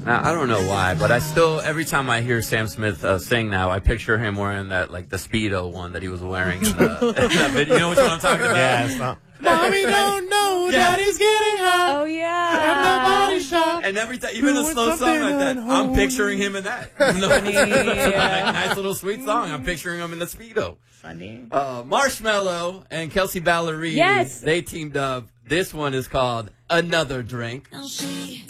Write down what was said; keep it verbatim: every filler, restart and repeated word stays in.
Now, I don't know why, but I still, every time I hear Sam Smith uh, sing now, I picture him wearing that, like, the Speedo one that he was wearing in, the, in that video. You know which one I'm talking about? Yeah, it's not. Mommy don't know daddy's getting hot. Oh, yeah. At the body shop. And every time, even a slow song like that, I'm picturing him in that. No, it's Yeah. a nice little sweet song. I'm picturing him in the Speedo. Funny. Uh, Marshmello and Kelsey Ballerini, Yes. they teamed up. This one is called Another Drink. Now she